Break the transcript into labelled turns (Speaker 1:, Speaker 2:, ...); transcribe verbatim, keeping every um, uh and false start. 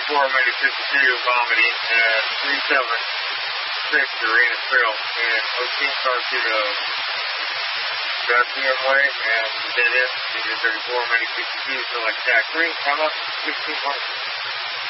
Speaker 1: thirty-four, maybe fifty-two, vomiting at three seven six Arena Trail and O'Keefe Carcito. Drive P M way and dead end, thirty-four, maybe fifty-two, so like Jack three, come up, sixteen hundred.